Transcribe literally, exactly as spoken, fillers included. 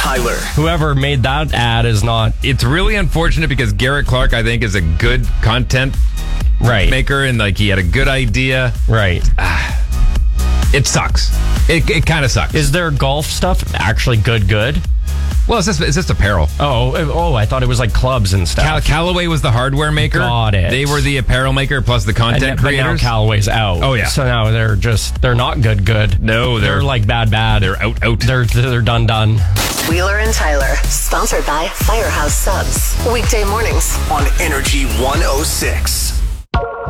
Tyler. Whoever made that ad is not... It's really unfortunate because Garrett Clark, I think, is a good content right. maker, and like he had a good idea. Right. It sucks. It, it kind of sucks. Is their golf stuff actually good, good? Well, it's just, it's just apparel. Oh, oh, I thought it was like clubs and stuff. Cal- Callaway was the hardware maker. Got it. They were the apparel maker plus the content and, creators. But now Callaway's out. Oh, yeah. So now they're just, they're not good, good. No, they're, they're like bad, bad. They're out, out. They're, they're done, done. Wheeler and Tyler, sponsored by Firehouse Subs. Weekday mornings on Energy one oh six.